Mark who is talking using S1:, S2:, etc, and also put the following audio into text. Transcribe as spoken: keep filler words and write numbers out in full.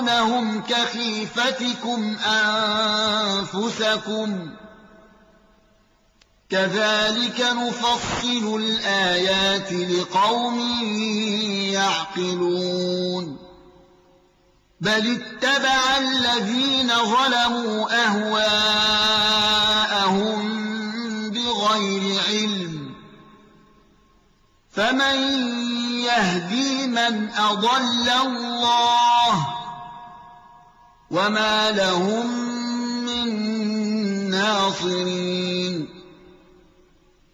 S1: يخافونهم كخيفتكم أنفسكم كذلك نفصل الآيات لقوم يعقلون بل اتبع الذين ظلموا أهواءهم بغير علم فمن يهدي من أضل الله وما لهم من ناصرين